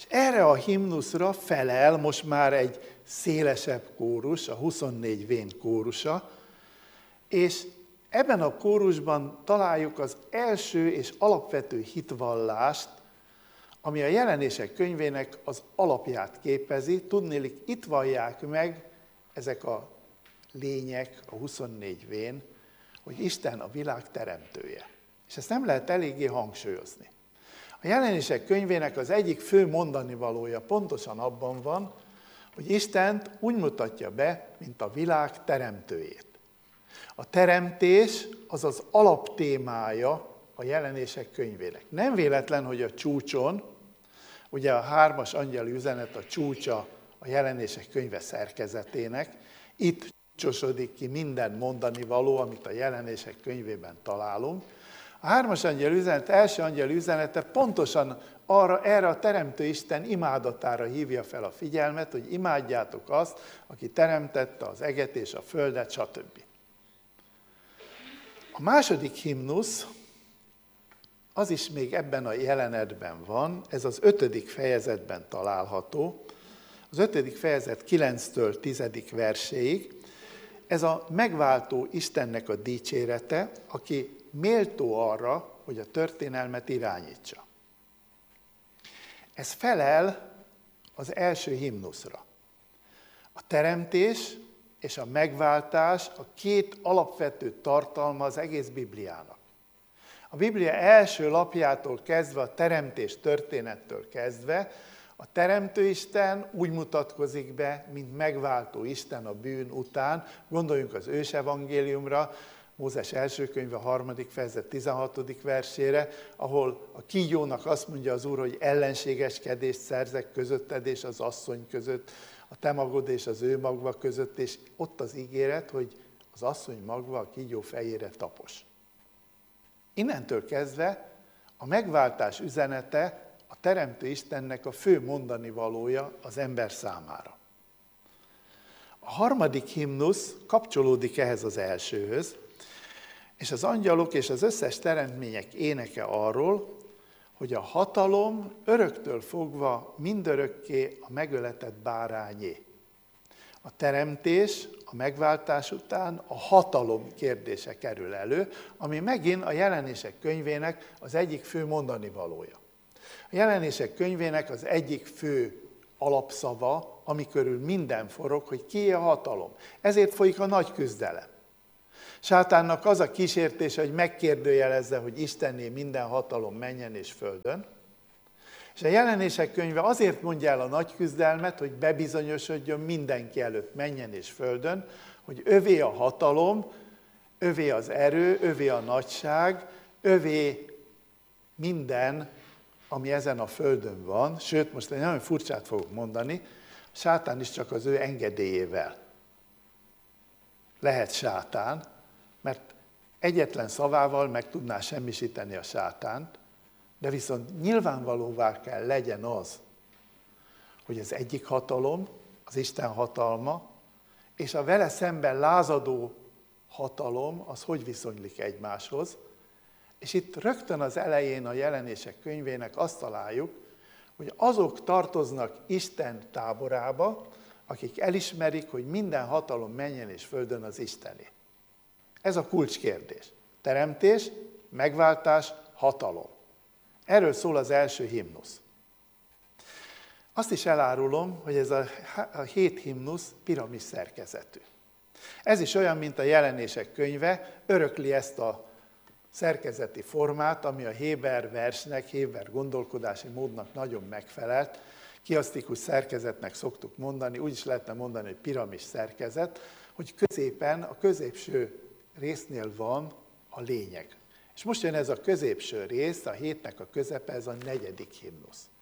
És erre a himnuszra felel most már egy szélesebb kórus, a 24 vén kórusa, és ebben a kórusban találjuk az első és alapvető hitvallást, ami a Jelenések könyvének az alapját képezi. Tudniillik, itt vallják meg ezek a lények, a 24 vén, hogy Isten a világ teremtője. És ezt nem lehet eléggé hangsúlyozni. A Jelenések könyvének az egyik fő mondanivalója pontosan abban van, hogy Istent úgy mutatja be, mint a világ teremtőjét. A teremtés az az alaptémája a Jelenések könyvének. Nem véletlen, hogy a csúcson, ugye a 3. angyali üzenet a csúcsa a Jelenések könyve szerkezetének, itt csúcsosodik ki minden mondanivaló, amit a Jelenések könyvében találunk. A 3. angyali üzenet, első angyali üzenete pontosan erre a teremtő Isten imádatára hívja fel a figyelmet, hogy imádjátok azt, aki teremtette az eget és a földet, stb. A második himnusz, az is még ebben a jelenetben van, ez az 5. fejezetben található, az 5. fejezet 9-től 10. verséig. Ez a megváltó Istennek a dicsérete, aki méltó arra, hogy a történelmet irányítsa. Ez felel az első himnuszra. A teremtés és a megváltás a két alapvető tartalma az egész Bibliának. A Biblia első lapjától kezdve, a teremtés történettől kezdve, a teremtő Isten úgy mutatkozik be, mint megváltó Isten a bűn után. Gondoljunk az ősevangéliumra, Mózes első könyve 3. fejezet 16. versére, ahol a kígyónak azt mondja az Úr, hogy ellenségeskedést szerzek közötted és az asszony között, a te magod és az ő magva között, és ott az ígéret, hogy az asszony magva a kígyó fejére tapos. Innentől kezdve a megváltás üzenete a teremtő Istennek a fő mondanivalója az ember számára. A harmadik himnusz kapcsolódik ehhez az elsőhöz, és az angyalok és az összes teremtmények éneke arról, hogy a hatalom öröktől fogva mindörökké a megöletett bárányé. A teremtés, a megváltás után a hatalom kérdése kerül elő, ami megint a Jelenések könyvének az egyik fő mondanivalója. A Jelenések könyvének az egyik fő alapszava, ami körül minden forog, hogy kié a hatalom. Ezért folyik a nagy küzdelem. Sátánnak az a kísértése, hogy megkérdőjelezze, hogy Istenné minden hatalom menjen és földön. És a Jelenések könyve azért mondja el a nagy küzdelmet, hogy bebizonyosodjon mindenki előtt menjen és földön, hogy övé a hatalom, övé az erő, övé a nagyság, övé minden, ami ezen a földön van. Sőt, most egy nagyon furcsát fogok mondani, sátán is csak az ő engedélyével lehet sátán, mert egyetlen szavával meg tudná semmisíteni a sátánt, de viszont nyilvánvalóvá kell legyen az, hogy az egyik hatalom, az Isten hatalma, és a vele szemben lázadó hatalom, az hogy viszonylik egymáshoz. És itt rögtön az elején a Jelenések könyvének azt találjuk, hogy azok tartoznak Isten táborába, akik elismerik, hogy minden hatalom menjen és földön az Istené. Ez a kulcskérdés. Teremtés, megváltás, hatalom. Erről szól az első himnusz. Azt is elárulom, hogy ez a 7 himnusz piramis szerkezetű. Ez is olyan, mint a Jelenések könyve, örökli ezt a szerkezeti formát, ami a Héber versnek, Héber gondolkodási módnak nagyon megfelelt. Kiasztikus szerkezetnek szoktuk mondani, úgy is lehetne mondani, hogy piramis szerkezet, hogy középen, a középső résznél van a lényeg. És most jön ez a középső rész, a hétnek a közepe, ez a 4. himnusz.